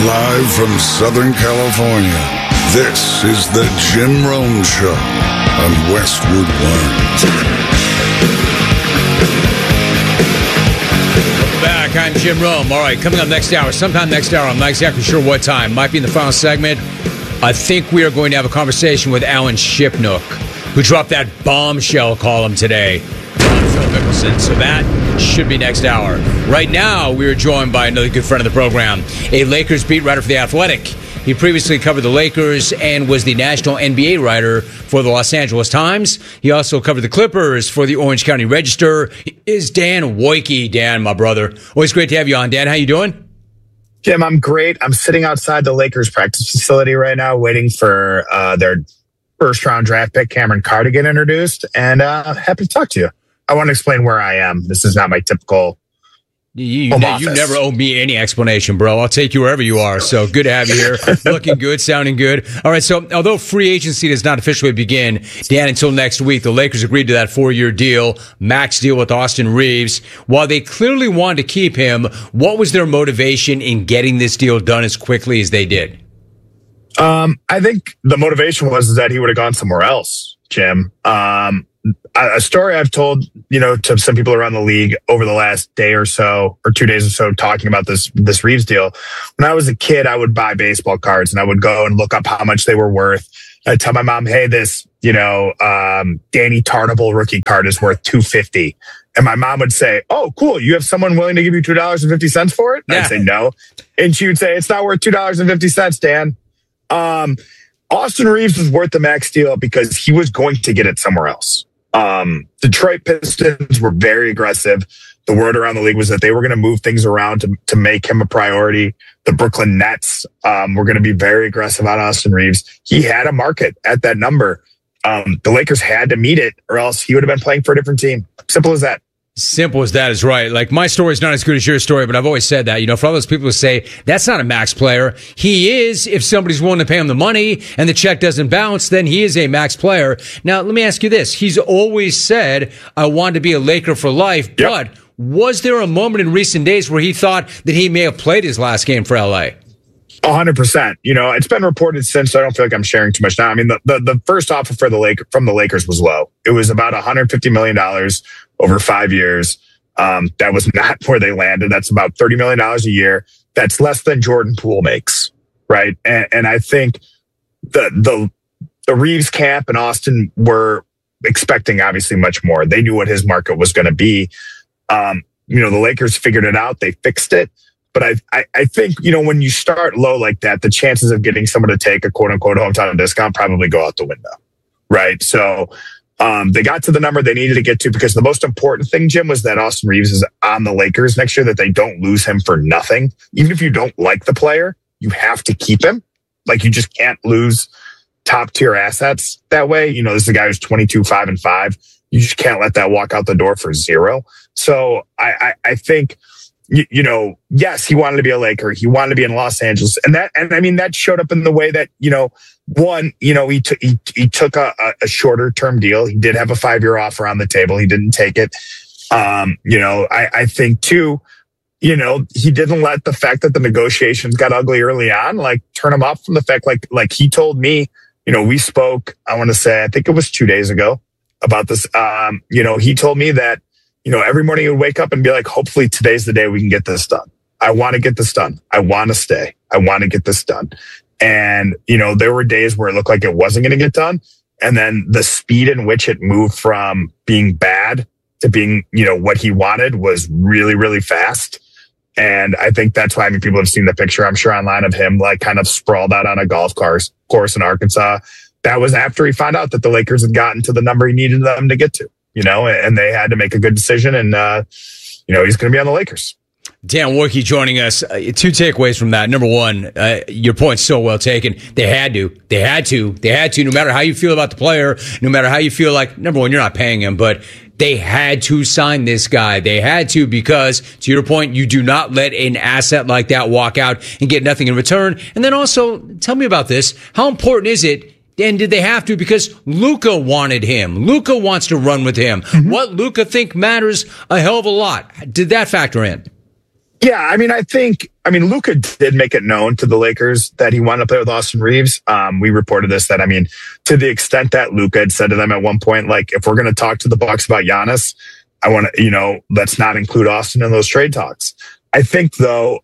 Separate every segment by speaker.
Speaker 1: Live from Southern California, this is the Jim Rome Show on Westwood One.
Speaker 2: Back, I'm Jim Rome. All right, coming up next hour, sometime next hour, I'm not exactly sure what time. Might be in the final segment. I think we are going to have a conversation with Alan Shipnuck, who dropped that bombshell column today on Phil Mickelson. So that should be next hour. Right now, we are joined by another good friend of the program, a Lakers beat writer for The Athletic. He previously covered the Lakers and was the national NBA writer for the Los Angeles Times. He also covered the Clippers for the Orange County Register. He is Dan Woike. Dan, my brother. Always great to have you on. Dan, how you doing?
Speaker 3: Jim, I'm great. I'm sitting outside the Lakers practice facility right now waiting for their first-round draft pick, Cameron Carr, to get introduced. And happy to talk to you. I want to explain where I am. This is not my typical
Speaker 2: You never owe me any explanation, bro. I'll take you wherever you are. So good to have you here. Looking good, sounding good. All right, so although free agency does not officially begin, Dan, until next week, the Lakers agreed to that 4-year deal, max deal with Austin Reeves. While they clearly wanted to keep him, what was their motivation in getting this deal done as quickly as they did?
Speaker 3: I think the motivation was that he would have gone somewhere else, Jim. A story I've told, to some people around the league over the last day or so, or 2 days or so, talking about this Reeves deal. When I was a kid, I would buy baseball cards and I would go and look up how much they were worth. I'd tell my mom, hey, this, Danny Tarnable rookie card is worth $250. And my mom would say, oh, cool. You have someone willing to give you $2.50 for it? Yeah. I'd say no. And she would say, it's not worth $2.50, Dan. Austin Reeves was worth the max deal because he was going to get it somewhere else. Detroit Pistons were very aggressive. The word around the league was that they were going to move things around to make him a priority. The Brooklyn Nets were going to be very aggressive on Austin Reeves. He had a market at that number. The Lakers had to meet it or else he would have been playing for a different team. Simple as that.
Speaker 2: Simple as that is right. Like, my story is not as good as your story, but I've always said that, for all those people who say that's not a max player, he is. If somebody's willing to pay him the money and the check doesn't bounce, then he is a max player. Now, let me ask you this. He's always said, I want to be a Laker for life, yep. But was there a moment in recent days where he thought that he may have played his last game for LA?
Speaker 3: 100%. It's been reported since, so I don't feel like I'm sharing too much now. I mean, the first offer from the Lakers was low. It was about $150 million over 5 years. That was not where they landed. That's about $30 million a year. That's less than Jordan Poole makes, right? And I think the Reeves camp and Austin were expecting obviously much more. They knew what his market was going to be. The Lakers figured it out. They fixed it. But I think, when you start low like that, the chances of getting someone to take a quote unquote hometown discount probably go out the window, right? So they got to the number they needed to get to because the most important thing, Jim, was that Austin Reeves is on the Lakers next year, that they don't lose him for nothing. Even if you don't like the player, you have to keep him. Like, you just can't lose top tier assets that way. This is a guy who's 22, 5-5. You just can't let that walk out the door for zero. So I think, yes, he wanted to be a Laker. He wanted to be in Los Angeles. And that showed up in the way that, he took a shorter term deal. He did have a 5-year offer on the table. He didn't take it. I think too, he didn't let the fact that the negotiations got ugly early on, turn him off from the fact, like he told me, we spoke, I want to say, I think it was 2 days ago about this. He told me that, every morning he would wake up and be like, hopefully today's the day we can get this done. I want to get this done. I want to stay. I want to get this done. And, there were days where it looked like it wasn't going to get done. And then the speed in which it moved from being bad to being, what he wanted was really, really fast. And I think that's why people have seen the picture, I'm sure, online of him, kind of sprawled out on a golf course in Arkansas. That was after he found out that the Lakers had gotten to the number he needed them to get to. And they had to make a good decision. And, he's going to be on the Lakers.
Speaker 2: Dan Woike joining us. 2 takeaways from that. Number one, your point's so well taken. They had to. No matter how you feel about the player, no matter how you feel like, number one, you're not paying him, but they had to sign this guy. They had to because, to your point, you do not let an asset like that walk out and get nothing in return. And then also, tell me about this. How important is it? And did they have to? Because Luka wanted him. Luka wants to run with him. Mm-hmm. What Luka think matters a hell of a lot. Did that factor in?
Speaker 3: Yeah, I mean, Luka did make it known to the Lakers that he wanted to play with Austin Reeves. We reported this, that, I mean, to the extent that Luka had said to them at one point, like, if we're going to talk to the Bucks about Giannis, I want to, let's not include Austin in those trade talks. I think, though,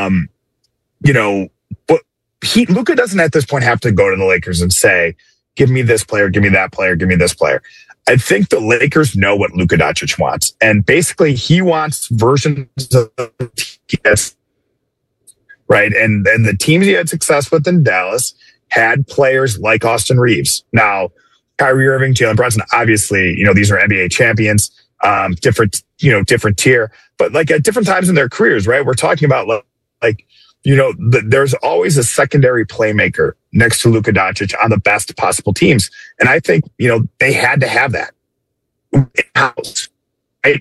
Speaker 3: but Luka doesn't at this point have to go to the Lakers and say, give me this player, give me that player, give me this player. I think the Lakers know what Luka Doncic wants. And basically, he wants versions of TS, right? And the teams he had success with in Dallas had players like Austin Reeves. Now, Kyrie Irving, Jalen Brunson, obviously, these are NBA champions, different tier, but like at different times in their careers, right? We're talking about there's always a secondary playmaker next to Luka Doncic on the best possible teams. And I think, they had to have that in-house. Right?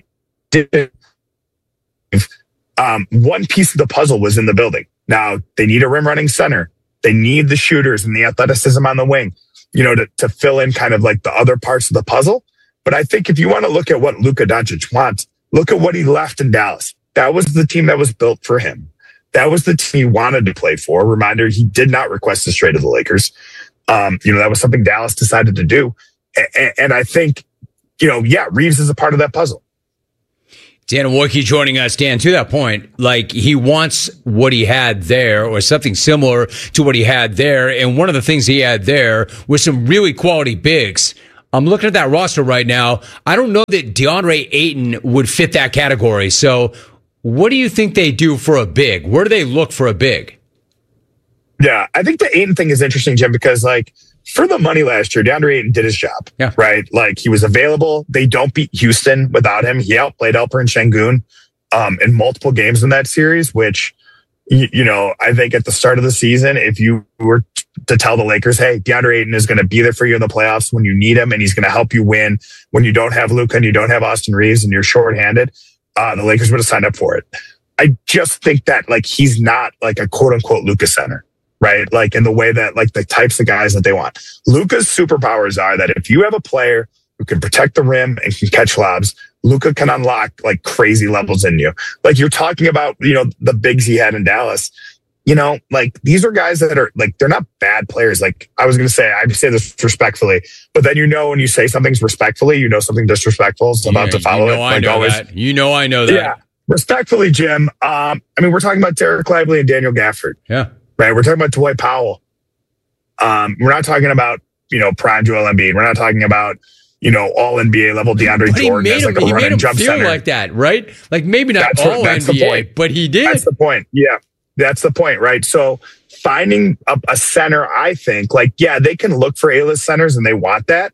Speaker 3: One piece of the puzzle was in the building. Now, they need a rim running center. They need the shooters and the athleticism on the wing, to fill in kind of like the other parts of the puzzle. But I think if you want to look at what Luka Doncic wants, look at what he left in Dallas. That was the team that was built for him. That was the team he wanted to play for. Reminder, he did not request this trade to the Lakers. That was something Dallas decided to do. And I think, Reeves is a part of that puzzle.
Speaker 2: Dan Wojcicki joining us. Dan, to that point, like, he wants what he had there or something similar to what he had there. And one of the things he had there was some really quality bigs. I'm looking at that roster right now. I don't know that DeAndre Ayton would fit that category. So what do you think they do for a big? Where do they look for a big?
Speaker 3: Yeah, I think the Ayton thing is interesting, Jim, because like for the money last year, DeAndre Ayton did his job, right? Like he was available. They don't beat Houston without him. He outplayed Alperen Şengün in multiple games in that series, which, I think at the start of the season, if you were to tell the Lakers, hey, DeAndre Ayton is going to be there for you in the playoffs when you need him, and he's going to help you win when you don't have Luka and you don't have Austin Reeves and you're shorthanded, the Lakers would have signed up for it. I just think that like he's not like a quote unquote Luka center, right? Like in the way that like the types of guys that they want. Luka's superpowers are that if you have a player who can protect the rim and can catch lobs, Luka can unlock like crazy levels in you. Like you're talking about, the bigs he had in Dallas. Like these are guys that are like, they're not bad players. Like I was going to say, I say this respectfully, but then, when you say something's respectfully, something disrespectful is about to follow it.
Speaker 2: I know that.
Speaker 3: Yeah. Respectfully, Jim. We're talking about Derek Lively and Daniel Gafford.
Speaker 2: Yeah.
Speaker 3: Right. We're talking about Dwight Powell. We're not talking about, prime Joel Embiid. We're not talking about, all NBA level DeAndre Jordan as like a run and jump center.
Speaker 2: Like that, right? Like maybe not all NBA, but he did.
Speaker 3: That's the point. Yeah. That's the point, right? So finding a center, I think, they can look for A-list centers and they want that.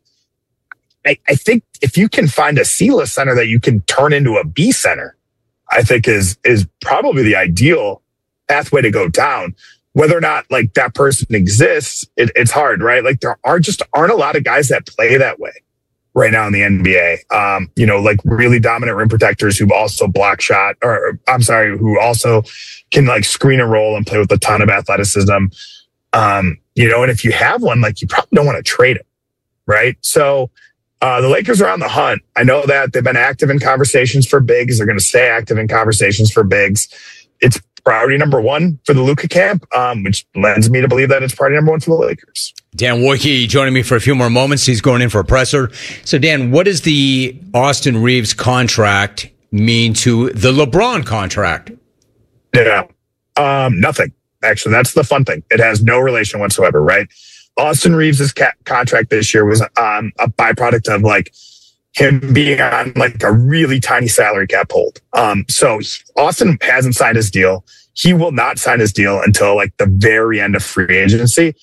Speaker 3: I think if you can find a C-list center that you can turn into a B center, I think is probably the ideal pathway to go down. Whether or not like that person exists, it's hard, right? Like there aren't a lot of guys that play that way right now in the NBA. Like really dominant rim protectors who also block shot, who also can like screen and roll and play with a ton of athleticism. And if you have one, like you probably don't want to trade him, right? So the Lakers are on the hunt. I know that they've been active in conversations for bigs. They're going to stay active in conversations for bigs. It's priority number one for the Luka camp, which lends me to believe that it's priority number one for the Lakers.
Speaker 2: Dan Wojcicki joining me for a few more moments. He's going in for a presser. So, Dan, what does the Austin Reeves contract mean to the LeBron contract?
Speaker 3: Yeah, nothing. Actually, that's the fun thing. It has no relation whatsoever, right? Austin Reeves' contract this year was a byproduct of like him being on like a really tiny salary cap hold. So Austin hasn't signed his deal. He will not sign his deal until like the very end of free agency.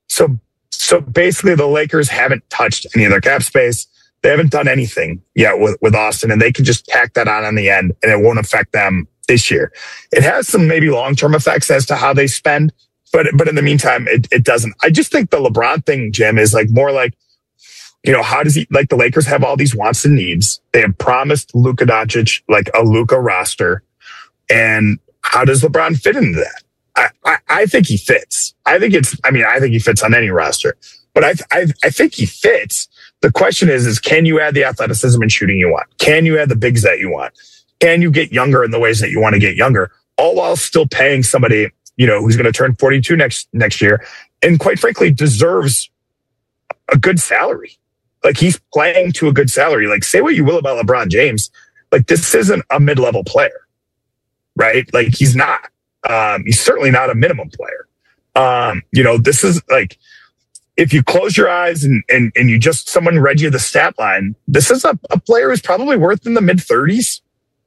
Speaker 3: So basically the Lakers haven't touched any of their cap space. They haven't done anything yet with Austin, and they can just tack that on the end and it won't affect them this year. It has some maybe long-term effects as to how they spend, but in the meantime, it doesn't. I just think the LeBron thing, Jim, is like more like, how does he, like the Lakers have all these wants and needs. They have promised Luka Doncic like a Luka roster. And how does LeBron fit into that? I think he fits. I think he fits on any roster, but I think he fits. The question is can you add the athleticism and shooting you want? Can you add the bigs that you want? Can you get younger in the ways that you want to get younger? all while still paying somebody, who's going to turn 42 next year, and quite frankly deserves a good salary. Like, he's playing to a good salary. Like, say what you will about LeBron James, like, this isn't a mid-level player, right? Like, he's not. He's certainly not a minimum player. This is like, if you close your eyes and you just, someone read you the stat line, this is a player who's probably worth in the mid 30s,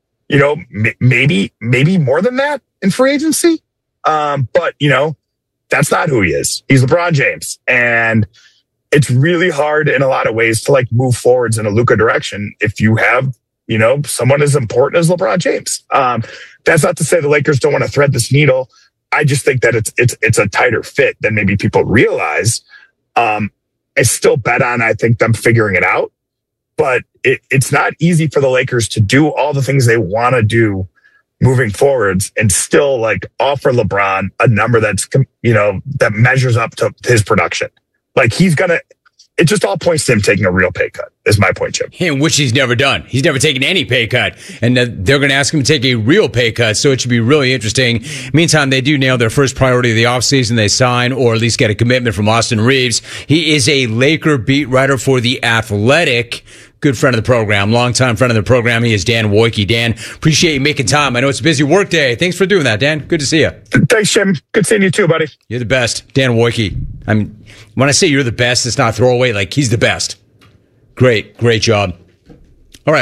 Speaker 3: maybe more than that in free agency. But that's not who he is. He's LeBron James. And it's really hard in a lot of ways to like move forwards in a Luka direction if you have, someone as important as LeBron James. That's not to say the Lakers don't want to thread this needle. I just think that it's a tighter fit than maybe people realize. I still bet on, I think, them figuring it out, but it's not easy for the Lakers to do all the things they want to do moving forwards and still like offer LeBron a number that's, that measures up to his production. Like, it just all points to him taking a real pay cut, is my point, Jim.
Speaker 2: Which he's never done. He's never taken any pay cut. And they're going to ask him to take a real pay cut, so it should be really interesting. Meantime, they do nail their first priority of the offseason. They sign, or at least get a commitment from Austin Reeves. He is a Laker beat writer for The Athletic. Good friend of the program, longtime friend of the program. He is Dan Wojcicki. Dan, appreciate you making time. I know it's a busy work day. Thanks for doing that, Dan. Good to see you.
Speaker 3: Thanks, Jim. Good seeing you too, buddy.
Speaker 2: You're the best. Dan Wojcicki. I mean, when I say you're the best, it's not throwaway. Like, he's the best. Great job.